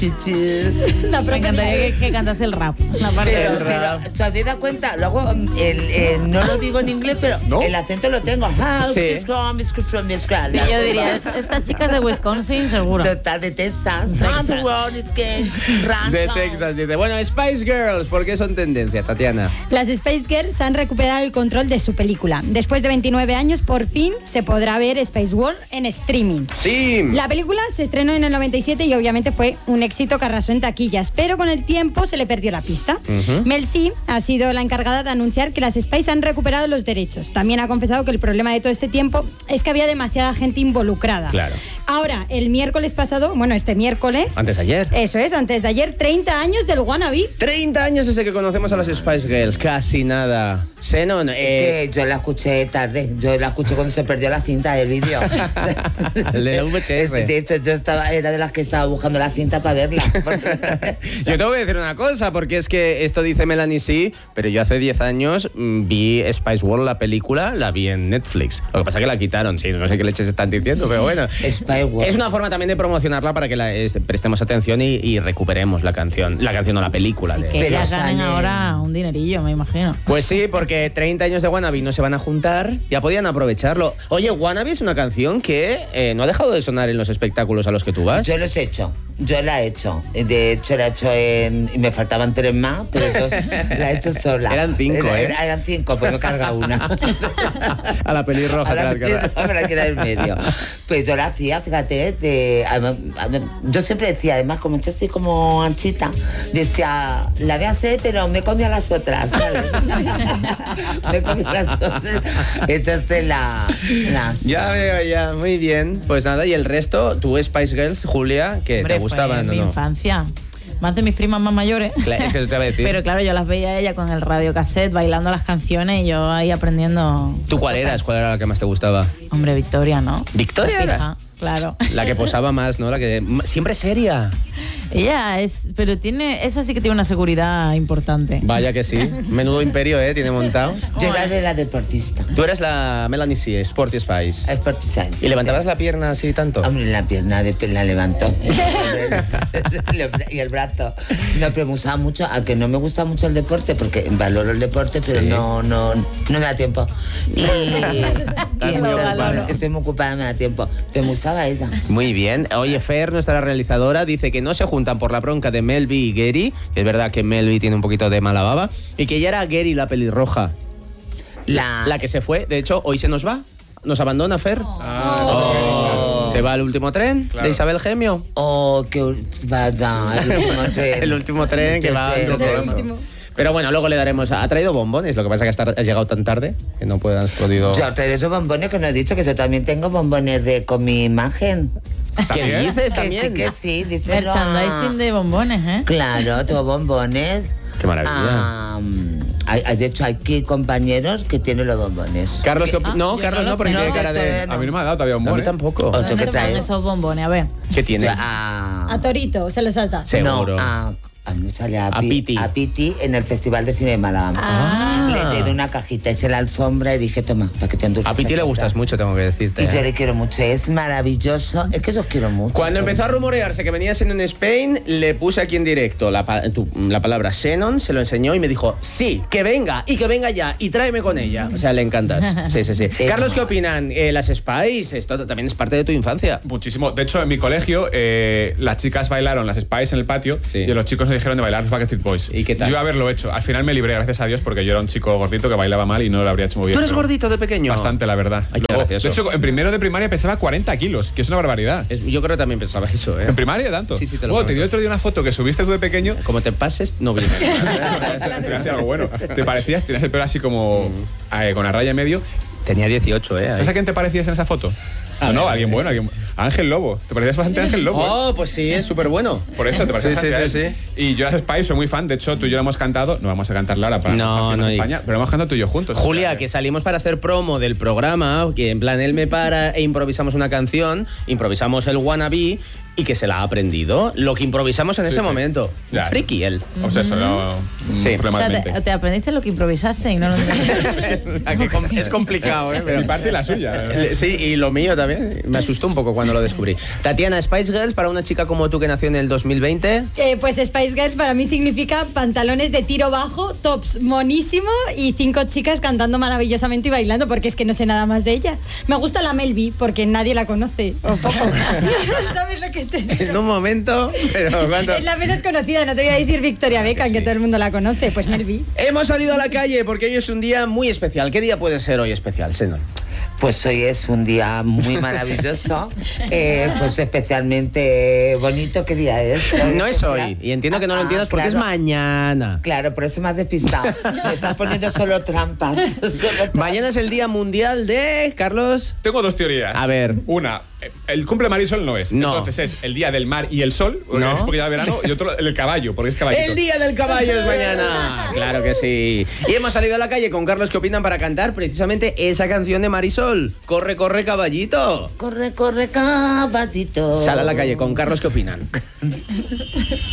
Me encantaría que cantase el rap. Pero ¿se habéis dado cuenta? Luego, no lo digo en inglés, pero el acento lo tengo. Sí, yo diría, esta chica es de Wisconsin, seguro. Total, de Texas. De Texas, dice. Bueno, Spice Girls, ¿por qué son tendencia, Tatiana? Las Spice Girls han recuperado el control de su película. Después de 29 años, por fin se podrá ver Spice World en streaming. Sí. La película se estrenó en el 97 y obviamente fue un éxito que arrasó en taquillas, pero con el tiempo se le perdió la pista. Mel C ha sido la encargada de anunciar que las Spice han recuperado los derechos. También ha confesado que el problema de todo este tiempo es que había demasiada gente involucrada. Claro. Ahora, el miércoles pasado, bueno, este miércoles... Antes de ayer. Eso es, antes de ayer, 30 años del Wannabe. 30 años desde que conocemos a las Spice Girls, casi nada. Xenon, yo la escuché tarde, yo la escuché cuando se perdió la cinta del vídeo. De VHS. De hecho, era de las que estaba buscando la cinta para verla. Yo te voy a decir una cosa, porque es que esto dice Melanie C, pero yo hace 10 años vi Spice World, la película, la vi en Netflix. Lo que pasa es que la quitaron, sí, no sé qué leches están diciendo, pero bueno. Spice World. Es una forma también de promocionarla para que prestemos atención y recuperemos la canción o la película. Que ellas ganen ahora un dinerillo, me imagino. Pues sí, porque 30 años de Wannabe no se van a juntar, ya podían aprovecharlo. Oye, Wannabe es una canción que no ha dejado de sonar en los espectáculos a los que tú vas. Yo los he hecho. Yo la he hecho. De hecho, la he hecho y me faltaban 3 más, pero la he hecho sola. Eran 5, Eran 5, pues me carga una. A la pelirroja. A la pelirroja me la queda en medio. Pues yo la hacía, fíjate, yo siempre decía, además, como estoy así como anchita, decía, la voy a hacer, pero me comí a las otras, ¿sabes? Me comí a las otras. Entonces Ya veo, ya, muy bien. Pues nada, y el resto, tú Spice Girls, Julia, que Hombre, te gustaban o mi no. infancia. Más de mis primas más mayores. Claro, es que te voy a decir. Pero claro, yo las veía a ella con el radiocassette bailando las canciones y yo ahí aprendiendo. ¿Tú cuál eras? ¿Cuál era la que más te gustaba? Hombre, Victoria, ¿no? ¿Victoria La era? fija, claro. La que posaba más, ¿no? La que siempre seria. Ella es, pero esa sí que tiene una seguridad importante. Vaya que sí. Menudo imperio, tiene montado. Yo era de la deportista. Tú eres la Melanie C, Sporty Spice. Sporty Spice. ¿Y levantabas la pierna así tanto? Hombre, la pierna la levantó. Y el brazo. No, pero me gustaba mucho, aunque no me gusta mucho el deporte, porque valoro el deporte, pero sí. no me da tiempo. Y valoro. estoy muy ocupada, me da tiempo. Pero me gustaba ella. Muy bien. Oye, Fer, nuestra realizadora, dice que no se juntan por la bronca de Melvi y Gary, que es verdad que Melvi tiene un poquito de mala baba, y que ya era Gary la pelirroja. La que se fue, de hecho, hoy se nos va. ¿Nos abandona, Fer? Se va al último tren de Isabel Gemio. Que vaya, el último tren. El último tren que va antes de esto. Pero bueno, luego le daremos... Ha traído bombones, lo que pasa es que has llegado tan tarde que no has podido... Yo traigo esos bombones que no he dicho, que yo también tengo bombones con mi imagen. ¿Qué dices también? Que sí, dice. Merchandising de bombones, ¿eh? Claro, tengo bombones. Qué maravilla. De hecho, hay aquí compañeros que tienen los bombones. Carlos, no, Carlos no, porque tiene cara de... A mí no me ha dado todavía bombones. A mí tampoco. ¿Otro que ¿Dónde te ponen trae? esos bombones? A ver. ¿Qué tiene? A Torito, se los has dado. Seguro. No, a mí sale a Piti. A Piti en el Festival de Cine de Málaga. Le di una cajita, hice la alfombra y dije, toma, para que te endulces. A Piti le gustas mucho, tengo que decirte. Y yo le quiero mucho, es maravilloso. Es que yo quiero mucho. Cuando empezó a rumorearse que venías en Spain, le puse aquí en directo la palabra Xenon, se lo enseñó y me dijo, sí, que venga y que venga ya y tráeme con ella. O sea, le encantas. Sí. Carlos, ¿qué opinan? Las Spice, esto también es parte de tu infancia. Muchísimo. De hecho, en mi colegio, las chicas bailaron las Spice en el patio y los chicos nos dijeron de bailar los Backstreet Boys. ¿Y qué tal? Yo haberlo hecho. Al final me libré, gracias a Dios, porque yo era un chico gordito que bailaba mal y no lo habría hecho muy bien. ¿Tú eres gordito de pequeño? Bastante, la verdad. Ay, qué gracioso. De hecho, en primero de primaria pesaba 40 kilos, que es una barbaridad. Yo creo que también pensaba eso, ¿eh? ¿En primaria tanto? Sí, te lo Te dio otro día una foto que subiste tú de pequeño. Como te pases, no viene. Te hacía algo bueno. Te parecías, tenías el pelo así como con la raya en medio. Tenía 18, ¿Sabes a quién te parecías en esa foto? Alguien bueno. Ángel Lobo. ¿Te parecías bastante a Ángel Lobo? Oh, pues sí, es súper bueno. Por eso te parecías bastante a él. Sí. Y yo las Spice soy muy fan. De hecho, tú y yo la hemos cantado. No vamos a cantarla ahora para no, España, pero hemos cantado tú y yo juntos. Julia, que salimos para hacer promo del programa, que en plan él me para e improvisamos una canción, improvisamos el Wannabe y que se la ha aprendido. Lo que improvisamos en ese momento. Ya. Friki él. O sea, eso no. Sí. O sea, te aprendiste lo que improvisaste y no lo entendí. Es complicado, ¿eh? Mi parte y la suya. Sí, y lo mío también. Me asustó un poco cuando lo descubrí. Tatiana, Spice Girls, para una chica como tú que nació en el 2020. Pues Spice Girls para mí significa pantalones de tiro bajo, tops monísimo y 5 chicas cantando maravillosamente y bailando, porque es que no sé nada más de ellas. Me gusta la Mel B porque nadie la conoce, o poco. ¿Sabes lo que te digo? En un momento, pero ¿cuánto? Es la menos conocida, no te voy a decir Victoria Beckham, Sí. que todo el mundo la conoce, pues Mel B. Hemos salido a la calle porque hoy es un día muy especial. ¿Qué día puede ser hoy especial, Senor? Pues hoy es un día muy maravilloso, pues especialmente bonito. ¿Qué día es? No es hoy, y entiendo que no lo entiendas porque claro. es mañana. Claro, por eso me has despistado. Me estás poniendo solo trampas. Mañana es el Día Mundial de... Carlos... Tengo 2 teorías. A ver. Una, el cumple Marisol no es. No. Entonces es el día del mar y el sol, No. porque ya es verano, y otro el caballo, porque es caballito. El Día del Caballo es mañana. Claro que sí. Y hemos salido a la calle con Carlos, ¿qué opinan para cantar precisamente esa canción de Marisol? Corre, corre, caballito. Corre, corre, caballito. Sal a la calle con Carlos, ¿qué opinan?